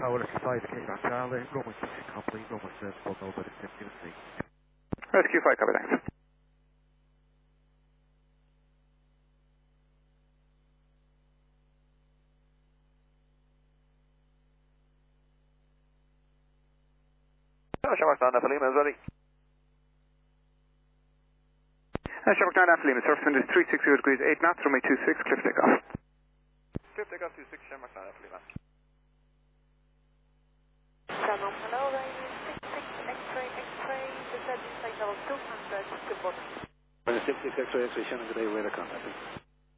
Tower 5, Cape Charlie, Roman 6 complete, Roman 7, will know about the same. Rescue 5, copy, thanks. Shamrock 9 Alpha Lima is ready. Shamrock 9 Alpha Lima, surface wind is 360 degrees 8 knots, runway 26, cliff takeoff. Cliff takeoff 26, Shamrock 9 Alpha Lima. Shalom, hello, radio 66 X-ray, X-ray, descending signal 200, good morning. 66 X-ray, X-ray, Shannon, good day, radar contact.